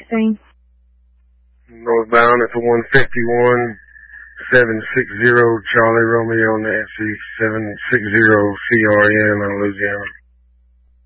16? Northbound at the 151, 760 Charlie Romeo Nancy, 760 CRN on Louisiana.